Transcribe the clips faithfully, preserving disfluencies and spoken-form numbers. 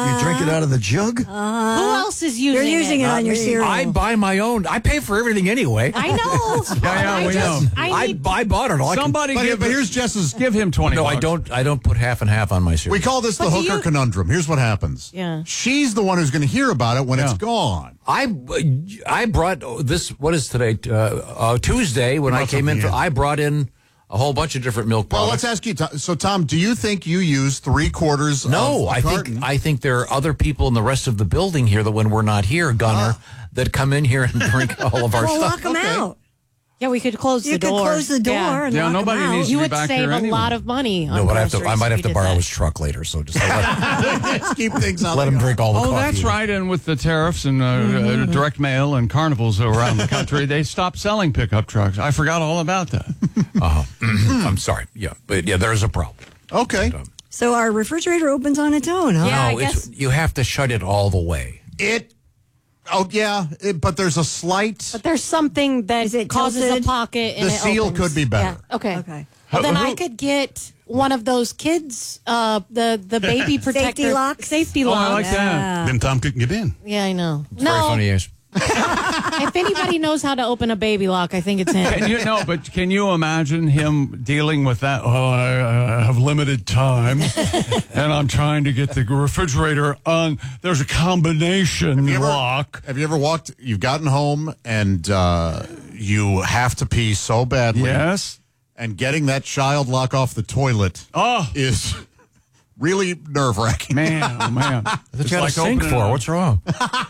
you drink it out of the jug? Uh, Who else is using it? You're using it, it on your cereal. I buy my own. I pay for everything anyway. I know. yeah, yeah, I we just, know. I, I, need, I bought it all. Somebody But, give but here's Jess's. give him twenty. No, bucks. I don't. I don't put half and half on my cereal. We call this the But do hooker you- conundrum. Here's what happens. Yeah. She's the one who's going to hear about it when Yeah. it's gone. I I brought this. What is today? Uh, uh, Tuesday when I brought came in. something For, in. I brought in a whole bunch of different milk Well, products. let's ask you. Tom- So, Tom, do you think you use three quarters? No, of a I carton? think I think there are other people in the rest of the building here that when we're not here, Gunner, that come in here and drink all of our Well, stuff. lock them Okay. out. yeah, we could close You the could door. close the door Yeah. and Yeah, lock nobody them out. needs to You be would back save here a anyway. lot of money on No, but I have to. groceries I might if have you to did borrow that. his truck later. So just let, Let's keep things out. let him there. drink all the Oh, coffee. that's right. And with the tariffs and uh, uh, direct mail and carnivals around the country, they stopped selling pickup trucks. I forgot all about that. Uh, I'm sorry. Yeah, but yeah, there's a problem. Okay. So our refrigerator opens on its own, huh? Yeah, I no, it's, guess- you have to shut it all the way. It. Oh yeah, it, but there's a slight. But there's something that Is it causes tilted? a pocket and The it seal opens. could be better. Yeah. Okay. Okay. Well, then Who- I could get one of those kids, uh, the the baby protector Safety locks? Safety Oh, locks. I like that. Then Tom couldn't get in. Yeah, I know. It's no, very funny, yes. if anybody knows how to open a baby lock, I think it's him. Can you know? But can you imagine him dealing with that? Oh, I, I have limited time, and I'm trying to get the refrigerator on. There's a combination you ever- lock. Have you ever walked? You've gotten home and uh, you have to pee so badly. Yes. And getting that child lock off the toilet Oh, is really nerve wracking. man, oh man. That's got a sink opening for. a- What's wrong?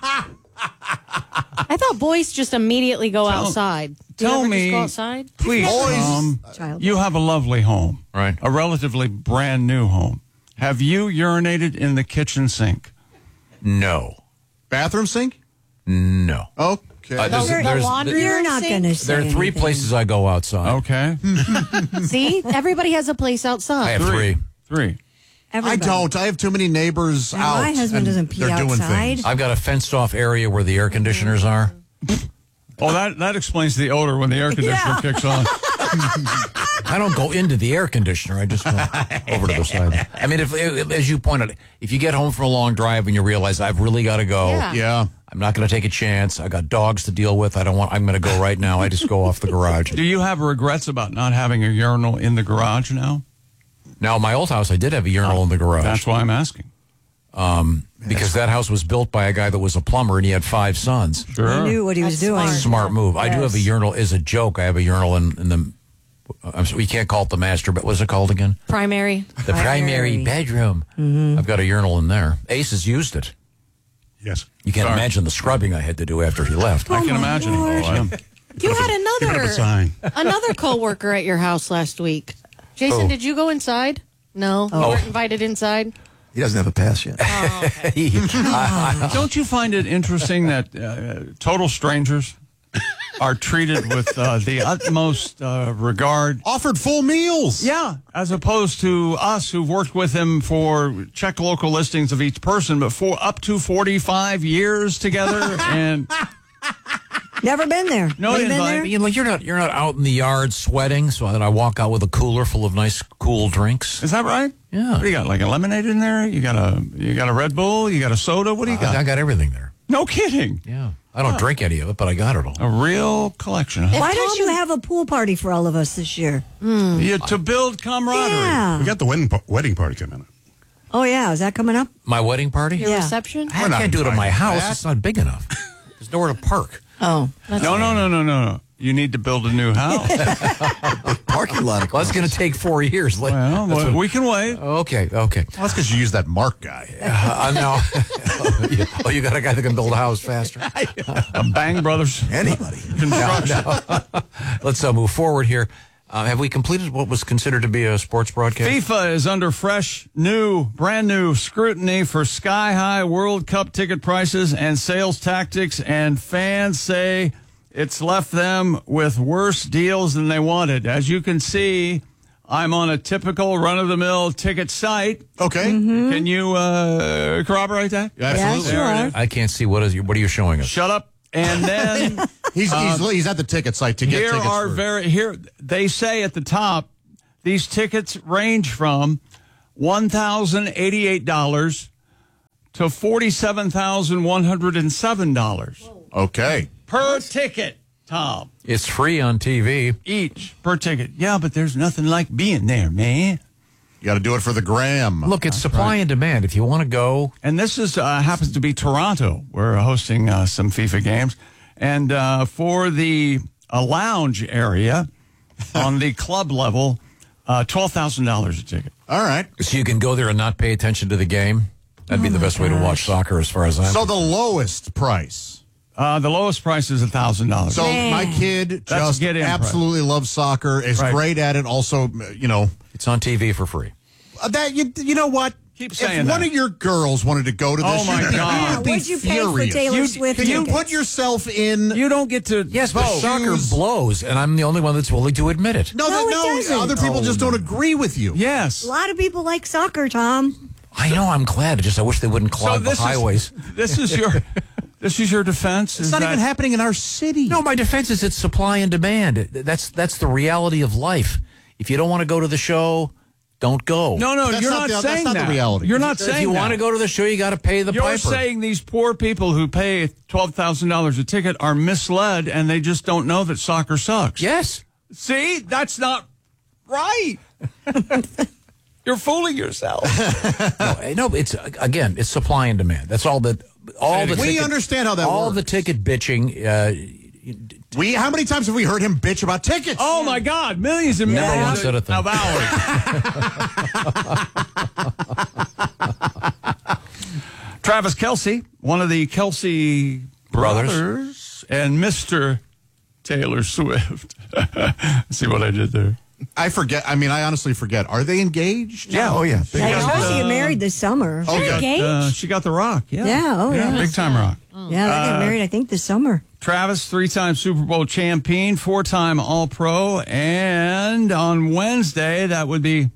I thought boys just immediately go Tell- outside. Do tell you ever me- just go outside? Please, Boys. Tom, Child. you have a lovely home. Right. A relatively brand new home. Have you urinated in the kitchen sink? No, Bathroom sink? no. Okay. Uh, there's- The there's- laundry You're room not sink? going to say There are three anything. places I go outside. Okay. See, everybody has a place I outside. have three. Three. I Everybody. don't. I have too many neighbors Now, out. my husband and doesn't pee they're doing outside. things. I've got a fenced off area where the air conditioners are. Oh, that, that explains the odor when the air conditioner Yeah. kicks on. I don't go into the air conditioner. I just go over to the side. I mean, if, as you pointed, if you get home from a long drive and you realize I've really got to go, Yeah. Yeah. I'm not going to take a chance. I got dogs to deal with. I don't want. I'm going to go right now. I just go off the garage. Do you have regrets about not having a urinal in the garage now? Now, my old house, I did have a urinal in the garage. That's why I'm asking. because that house was built by a guy that was a plumber and he had five sons. He knew what he was That's doing. smart. Smart move. I do have a Yes. urinal as a joke. I have a urinal in, in the. I'm sorry, we can't call it the master, but what's it called again? Primary. The primary, Primary. bedroom. I've got a urinal in there. Ace has used it. Yes. You can't Sorry. imagine the scrubbing I had to do after he left. I can my imagine. Lord. Oh, I- You had Give it up a another sign. another coworker at your house last week. Jason, Oh. did you go inside? No, you weren't invited inside. He doesn't have a pass yet. Don't you find it interesting that uh, total strangers are treated with uh, the utmost uh, regard? Offered full meals. Yeah, as opposed to us who've worked with him for check local listings of each person, but for up to forty-five years together. And Never been there. No Have you been invite. there? You know, you're not you're not out in the yard sweating, so that I walk out with a cooler full of nice, cool drinks. is that right? Yeah. What do you got? Like a lemonade in there? You got a you got a Red Bull? You got a soda? What do you got? I, I got everything there. No kidding. Yeah, I don't drink any of it, but I got it all. A real collection. Huh? Why don't you have a pool party for all of us this year? Yeah, to build camaraderie. Yeah. We got the wedding, pa- wedding party coming up. Oh, yeah. Is that coming up? My wedding party? Your Yeah. reception? I can't do it at my house. It's not big enough. There's nowhere to park. Oh. No, no, no, no, no, no. You need to build a new house. Parking lot. Well, that's going to take four years. Like, well, that's well, what- we can wait. okay, okay. Well, that's because you use that Mark guy. Uh, now, oh, you got a guy that can build a house faster. Bang Brothers. Anybody. Construction. Let's uh, move forward here. Uh, have we completed what was considered to be a sports broadcast? FIFA is under fresh, new, brand new scrutiny for sky-high World Cup ticket prices and sales tactics, and fans say it's left them with worse deals than they wanted. As you can see, I'm on a typical run-of-the-mill ticket site. Okay. Can you uh, corroborate that? Absolutely. Yeah, sure. I can't see what is. What are you showing us? Shut up. And then He's, he's, he's at the ticket site to get here tickets. are for- very here. They say at the top, these tickets range from one thousand eighty-eight dollars to forty-seven thousand one hundred seven dollars Okay. per ticket, Tom. It's free on T V. Each per ticket. Yeah, but there's nothing like being there, man. You got to do it for the gram. Look, it's supply and demand. If you want to go, And this is uh, happens to be Toronto. We're hosting uh, some FIFA games. And uh, for the uh, lounge area on the club level, uh, twelve thousand dollars a ticket. All right. so you can go there and not pay attention to the game. That'd be the best way to watch soccer, as far as I'm. So the lowest price. Uh, the lowest price is one thousand dollars. So my kid That's just get in absolutely loves soccer, is Right. great at it. Also, you know, It's on T V for free. uh, that you you know what? Keep if saying one that. of your girls wanted to go to this, Oh, my you'd be- God. you'd be What'd you pay for furious. Taylor You- Swift Can you tickets? put yourself in? You don't get to Yes, but vote. soccer Shoes. blows, and I'm the only one that's willing to admit it. no, No, that, it no. doesn't. Other people Oh, just no. don't agree with you. Yes. A lot of people like soccer, Tom. I know, I'm glad. Just I wish they wouldn't clog the this highways. Is, this is your this is your defense. It's is not that- even happening in our city. No, my defense is it's supply and demand. That's that's the reality of life. If you don't want to go to the show, don't go. No, no, That's you're not not, the- that's saying not the that. reality. You're not if saying you that. want to go to the show, you got to pay the You're piper. saying these poor people who pay twelve thousand dollars a ticket are misled and they just don't know that soccer sucks. Yes. See, that's not right. You're fooling yourself. No, no, it's again, it's supply and demand. That's all that. All the We ticket- understand how that all works. the ticket bitching. Uh, We how many times have we heard him bitch about tickets? Oh my God, millions and Never millions once said a thing. of hours. Travis Kelce, one of the Kelce brothers, Brothers. and Mister Taylor Swift. See what I did there? I forget. I mean, I honestly forget. Are they engaged? Yeah. Oh, yeah. I got, supposed to uh, get married this summer. Okay. Engaged? Uh, she got the rock. Yeah. Yeah, oh, yeah. Big time rock. Yeah, they got married, I think, this summer. Travis, three-time Super Bowl champion, four-time All-Pro, and on Wednesday, that would be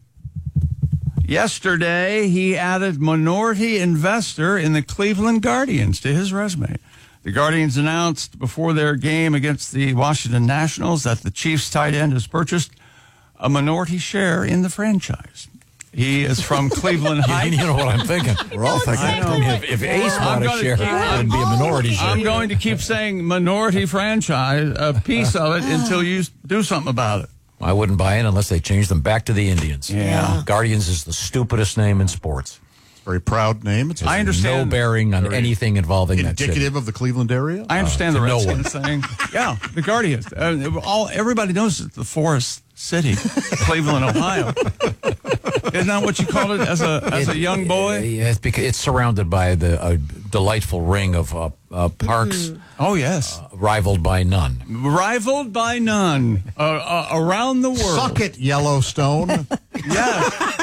yesterday, he added minority investor in the Cleveland Guardians to his resume. The Guardians announced before their game against the Washington Nationals that the Chiefs tight end has purchased a minority share in the franchise. He is from Cleveland you Heights. know what I'm thinking. We're all thinking. I mean, if, if Ace I'm bought a gonna share, keep- it would be a minority share. I'm going to keep saying minority franchise, a piece of it, until you do something about it. I wouldn't buy in unless they changed them back to the Indians. Yeah. Guardians is the stupidest name in sports. Very proud name. It's I No understand. bearing on anything involving that city. indicative of the Cleveland area. I understand Uh, the to no Redskins thing. Yeah, the Guardians. Uh, all everybody knows it's the Forest City, Cleveland, Ohio. Isn't that what you called it as a as a young boy? Yeah, it's because it's surrounded by the uh, delightful ring of uh, uh, parks, Oh yes, rivaled by none. rivaled by none uh, uh, around the world. Suck it, Yellowstone. Yes.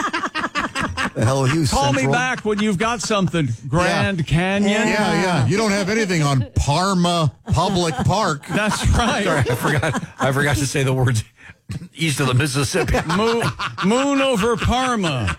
The hell are you, Call me Central? back when you've got something. Grand Canyon. yeah, yeah. You don't have anything on Parma Public Park. That's right. I forgot. I forgot to say the words east of the Mississippi. Moon, moon over Parma.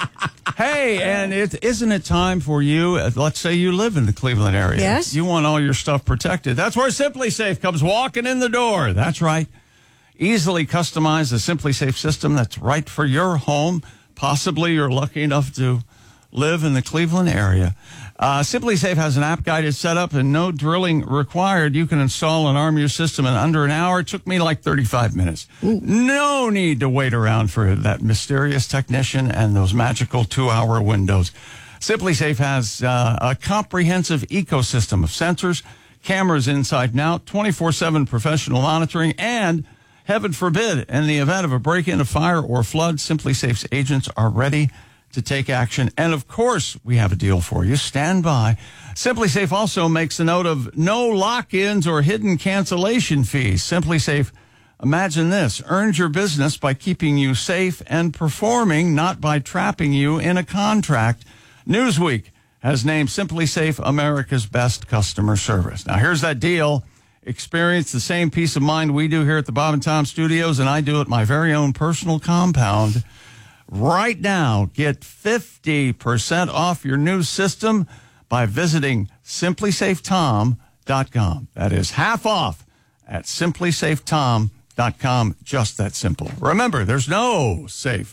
Hey, and it isn't it time for you? uh, Let's say you live in the Cleveland area. Yes. You want all your stuff protected. That's where Simply Safe comes walking in the door. That's right. Easily customize the Simply Safe system that's right for your home. Possibly you're lucky enough to live in the Cleveland area. Uh, Simply Safe has an app-guided setup and no drilling required. You can install and arm your system in under an hour. It took me like thirty-five minutes. No need to wait around for that mysterious technician and those magical two-hour windows. Simply Safe has uh, a comprehensive ecosystem of sensors, cameras inside and out, twenty-four seven professional monitoring, and heaven forbid, in the event of a break-in, a fire, or flood, Simply Safe's agents are ready to take action. And of course, we have a deal for you. Stand by. Simply Safe also makes a note of no lock-ins or hidden cancellation fees. Simply Safe, imagine this, earns your business by keeping you safe and performing, not by trapping you in a contract. Newsweek has named Simply Safe America's best customer service. Now, here's that deal. Experience the same peace of mind we do here at the Bob and Tom Studios, and I do at my very own personal compound. Right now, get fifty percent off your new system by visiting simply safe tom dot com. That is half off at simply safe tom dot com. Just that simple. Remember, there's no safe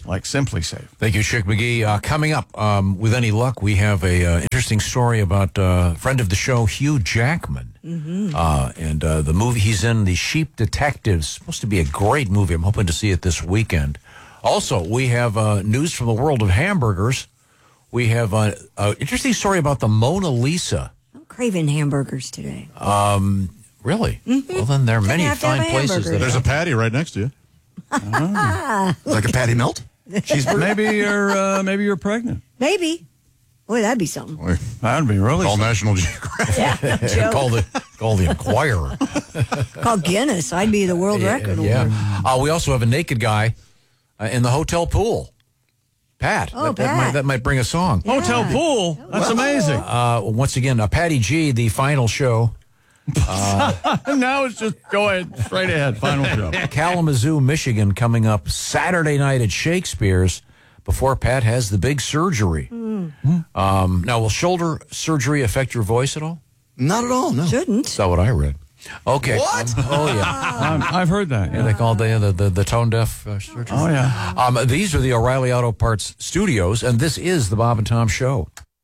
like Simply Safe. Thank you, Chick McGee. Uh, coming up, um, with any luck, we have a uh, interesting story about uh, friend of the show, Hugh Jackman. Mm-hmm. Uh, and uh, the movie he's in, The Sheep Detectives, supposed to be a great movie. I'm hoping to see it this weekend. Also, we have uh, news from the world of hamburgers. We have an uh, interesting story about the Mona Lisa. I'm craving hamburgers today. Um, really? Mm-hmm. Well, then there are many have to have fine a places. hamburger. That There's are- a patty right next to you. Like a patty melt? Maybe you're uh, maybe you're pregnant. Maybe. Boy, that'd be something. Boy, That'd be really Call something. National Geographic. Joe. call the call the Inquirer. Call Guinness. I'd be the world record holder. Yeah. Uh, we also have a naked guy uh, in the hotel pool. Pat. Oh, that, that Pat. might, that might bring a song. Hotel pool. That's amazing. Uh, once again, uh, Patty G, the final show. Now it's just go ahead, straight ahead. Final show. Kalamazoo, Michigan, coming up Saturday night at Shakespeare's before Pat has the big surgery. Mm. Um, now, will shoulder surgery affect your voice at all? Not at all, no. Shouldn't. Is that what I read? Okay. What? Um, oh, yeah. I'm, I've heard that. Yeah, they call it the, the, the, the tone deaf uh, surgery. Oh yeah. Um, these are the O'Reilly Auto Parts studios, and this is the Bob and Tom Show.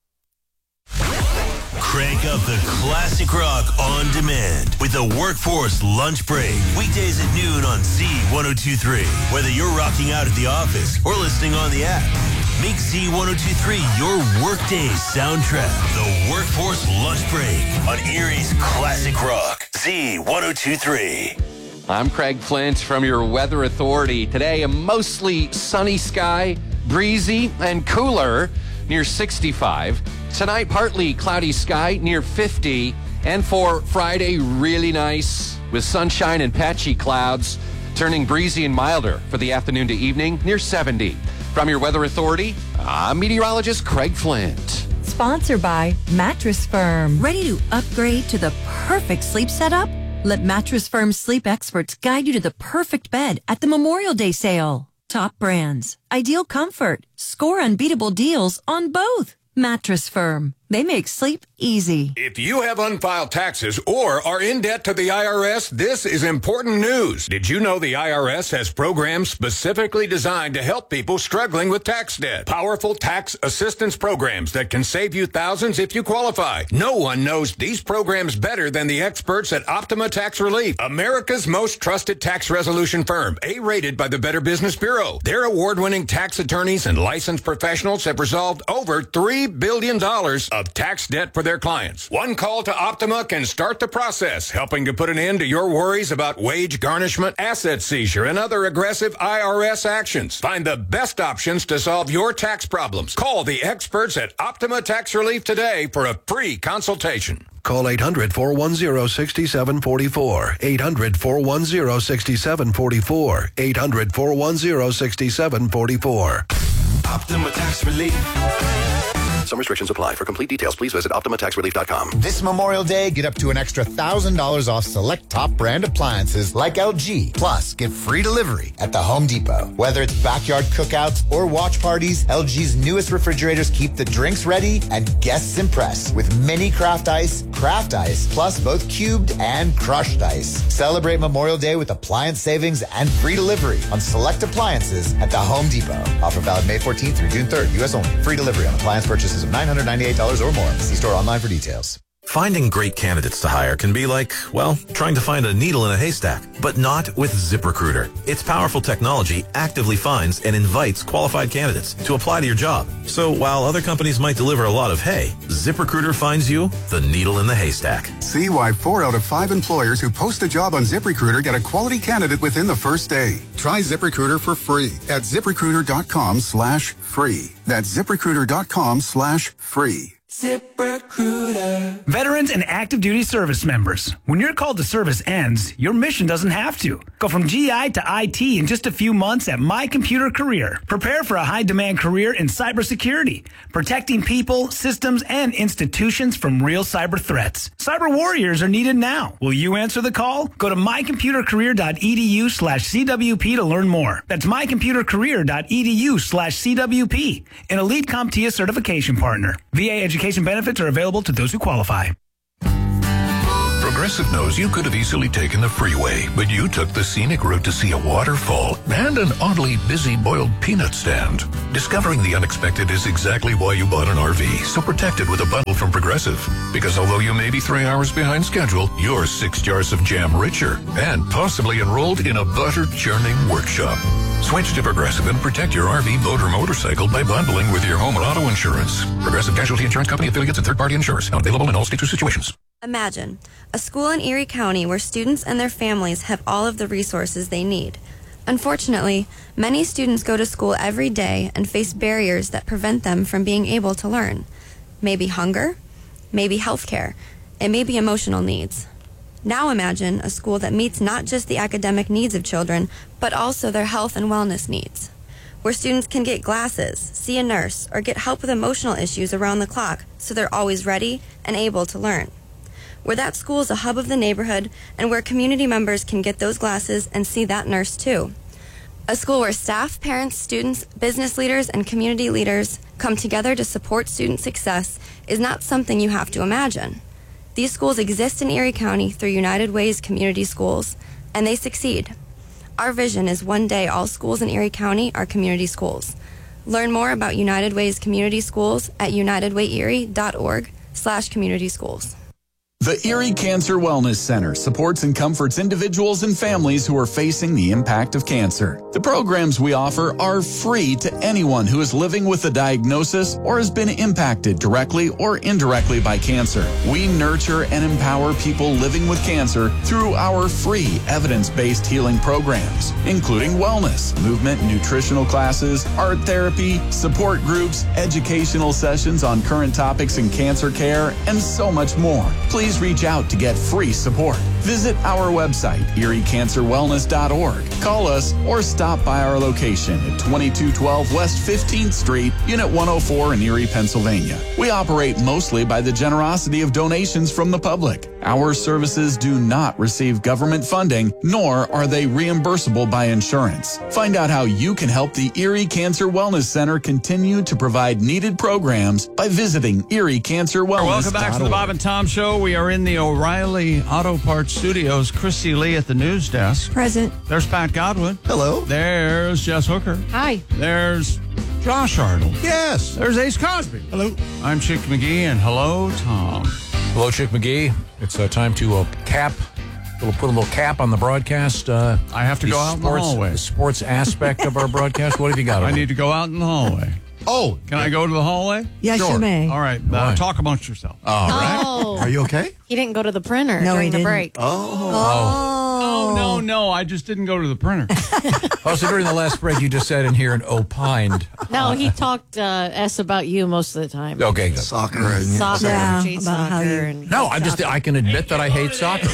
Crank up the classic rock on demand with the Workforce Lunch Break. Weekdays at noon on Z ten twenty-three. Whether you're rocking out at the office or listening on the app, make Z ten twenty-three your workday soundtrack. The Workforce Lunch Break on Erie's Classic Rock. Z ten twenty-three. I'm Craig Flint from your Weather Authority. Today, a mostly sunny sky, breezy and cooler near sixty-five. Tonight, partly cloudy sky near fifty. And for Friday, really nice with sunshine and patchy clouds, turning breezy and milder for the afternoon to evening near seventy. From your Weather Authority, I'm meteorologist Craig Flint. Sponsored by Mattress Firm. Ready to upgrade to the perfect sleep setup? Let Mattress Firm's sleep experts guide you to the perfect bed at the Memorial Day sale. Top brands, ideal comfort, score unbeatable deals on both. Mattress Firm. They make sleep easy. If you have unfiled taxes or are in debt to the I R S, this is important news. Did you know the I R S has programs specifically designed to help people struggling with tax debt? Powerful tax assistance programs that can save you thousands if you qualify. No one knows these programs better than the experts at Optima Tax Relief, America's most trusted tax resolution firm, A-rated by the Better Business Bureau. Their award-winning tax attorneys and licensed professionals have resolved over three billion dollars of tax debt for their clients. One call to Optima can start the process, helping to put an end to your worries about wage garnishment, asset seizure, and other aggressive I R S actions. Find the best options to solve your tax problems. Call the experts at Optima Tax Relief today for a free consultation. Call eight hundred, four one zero, six seven four four. eight hundred, four one zero, six seven four four. eight hundred, four one zero, six seven four four. Optima Tax Relief. Some restrictions apply. For complete details, please visit optima tax relief dot com. This Memorial Day, get up to an extra one thousand dollars off select top brand appliances like L G. Plus, get free delivery at the Home Depot. Whether it's backyard cookouts or watch parties, L G's newest refrigerators keep the drinks ready and guests impressed with mini craft ice, craft ice, plus both cubed and crushed ice. Celebrate Memorial Day with appliance savings and free delivery on select appliances at the Home Depot. Offer valid May fourteenth through June third, U S only. Free delivery on appliance purchases of nine hundred ninety-eight dollars or more. See store online for details. Finding great candidates to hire can be like, well, trying to find a needle in a haystack, but not with ZipRecruiter. Its powerful technology actively finds and invites qualified candidates to apply to your job. So while other companies might deliver a lot of hay, ZipRecruiter finds you the needle in the haystack. See why four out of five employers who post a job on ZipRecruiter get a quality candidate within the first day. Try ZipRecruiter for free at ZipRecruiter.com slash free. That's ZipRecruiter.com slash free. ZipRecruiter. Veterans and active duty service members. When your call to service ends, your mission doesn't have to. Go from G I to I T in just a few months at My Computer Career. Prepare for a high-demand career in cybersecurity, protecting people, systems, and institutions from real cyber threats. Cyber warriors are needed now. Will you answer the call? Go to mycomputercareer.edu slash CWP to learn more. That's mycomputercareer.edu slash CWP, an Elite CompTIA certification partner. V A education benefits are available to those who qualify. Progressive knows you could have easily taken the freeway, but you took the scenic route to see a waterfall and an oddly busy boiled peanut stand. Discovering the unexpected is exactly why you bought an R V, so protect it with a bundle from Progressive. Because although you may be three hours behind schedule, you're six jars of jam richer and possibly enrolled in a butter churning workshop. Switch to Progressive and protect your R V, boat, or motorcycle by bundling with your home and auto insurance. Progressive Casualty Insurance Company affiliates and third-party insurers. Not available in all states or situations. Imagine a school in Erie County where students and their families have all of the resources they need. Unfortunately, many students go to school every day and face barriers that prevent them from being able to learn. Maybe hunger, maybe healthcare, and maybe emotional needs. Now imagine a school that meets not just the academic needs of children, but also their health and wellness needs, where students can get glasses, see a nurse, or get help with emotional issues around the clock so they're always ready and able to learn. Where that school is a hub of the neighborhood and where community members can get those glasses and see that nurse too. A school where staff, parents, students, business leaders, and community leaders come together to support student success is not something you have to imagine. These schools exist in Erie County through United Way's community schools, and they succeed. Our vision is one day all schools in Erie County are community schools. Learn more about United Way's community schools at unitedwayerie.org slash community schools. The Erie Cancer Wellness Center supports and comforts individuals and families who are facing the impact of cancer. The programs we offer are free to anyone who is living with a diagnosis or has been impacted directly or indirectly by cancer. We nurture and empower people living with cancer through our free evidence-based healing programs, including wellness, movement, and nutritional classes, art therapy, support groups, educational sessions on current topics in cancer care, and so much more. Please reach out to get free support. Visit our website, erie cancer wellness dot org. Call us or stop by our location at twenty-two twelve West fifteenth Street, Unit one oh four in Erie, Pennsylvania. We operate mostly by the generosity of donations from the public. Our services do not receive government funding, nor are they reimbursable by insurance. Find out how you can help the Erie Cancer Wellness Center continue to provide needed programs by visiting erie cancer wellness dot org. Welcome back to the Bob and Tom Show. We are in the O'Reilly Auto Parts Studios. Chrissy Lee at the news desk. Present. There's Pat Godwin. Hello. There's Jess Hooker. Hi. There's Josh Arnold. Yes. There's Ace Cosby. Hello. I'm Chick McGee, and hello, Tom. Hello, Chick McGee. It's uh, time to uh, cap, we'll put a little cap on the broadcast. Uh, I have to go out sports, in the hallway. The sports aspect of our broadcast. What have you got? I need to go out in the hallway. Oh, can I go to the hallway? Yes, Sure. you may. All right. Uh, Right. talk amongst yourself. all right. Oh. Are you okay? He didn't go to the printer No, during he the didn't. break. Oh. Oh, no, no. I just didn't go to the printer. Oh, so during the last break, you just sat in here and opined. No, he talked uh, S about you most of the time. Okay, good. Soccer. And, Soccer, Yeah, Jade about how soccer, you- and No, I'm just. I can admit that I hate soccer.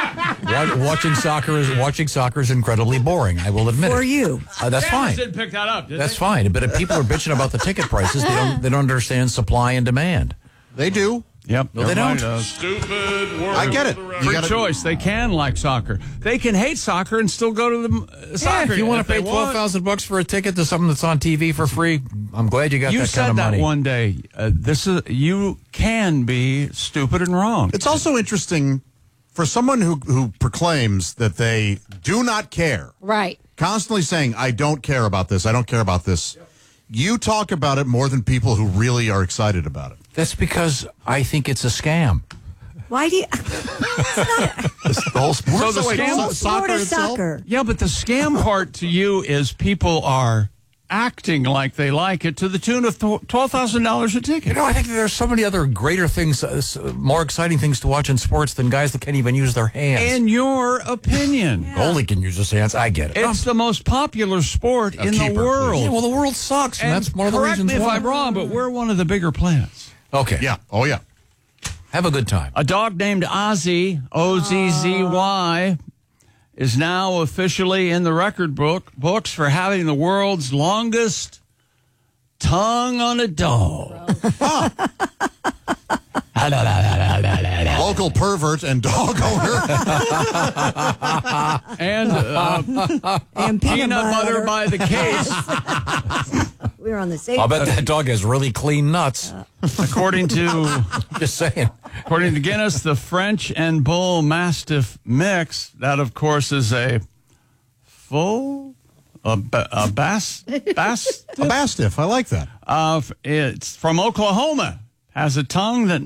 Wa- watching soccer is watching soccer is incredibly boring. I will admit For it. you. Uh, that's fine. didn't pick that up, did That's they? fine. But if people are bitching about the ticket prices, they don't. They don't understand supply and demand. They do. Yep. No, they everybody don't. does. Stupid word. I get it. Free You gotta, choice. They can like soccer. They can hate soccer and still go to the uh, soccer. Yeah, if you want if to pay they twelve want. thousand bucks for a ticket to something that's on T V for free, I'm glad you got You that said kind of that money. one day. Uh, this is you can be stupid and wrong. It's also interesting for someone who, who proclaims that they do not care, right. constantly saying, I don't care about this, I don't care about this. You talk about it more than people who really are excited about it. That's because I think it's a scam. Why do you? the whole sport. So the So wait, scam, so- Sport soccer is itself? soccer. yeah, but the scam part to you is people are acting like they like it to the tune of twelve thousand dollars a ticket. You know, I think there's so many other greater things, uh, s- more exciting things to watch in sports than guys that can't even use their hands. In your opinion, Goalie can use his hands. I get it. it's the most popular sport in the keeper, world. Yeah, well, the world sucks, and, and that's one of the correct reasons me if why. I'm wrong, but we're one of the bigger planets. Okay. Yeah. Oh, yeah. Have a good time. A dog named Ozzy, O Z Z Y, is now officially in the record book books for having the world's longest tongue on a dog. Local pervert and dog owner. and uh, And peanut butter by the case. We were on the same. I'll bet that dog has really clean nuts. According to Just saying. According to Guinness, the French and Bull Mastiff mix, that, of course, is a full, a, ba- a bass, bass, a Mastiff. I like that. Uh, it's from Oklahoma. Has a tongue that